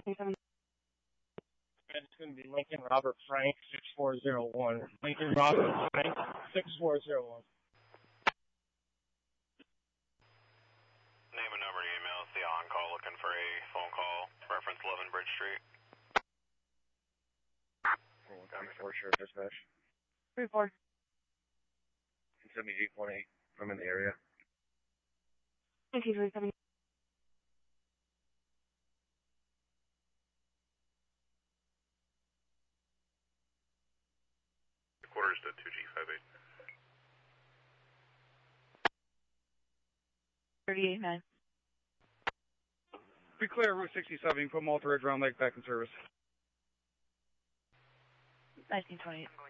It's going to be Lincoln Robert Frank 6401. Lincoln Robert Frank 6401. Name and number to email. The on-call looking for a phone call. Reference 11 Bridge Street. 34 Sheriff Dispatch. 34. 78.8. I'm in the area. Thank you for coming. Quarters to 2G58. 38-9. Be clear, Route 67. Put Malta Ridge Round Lake back in service. 1928.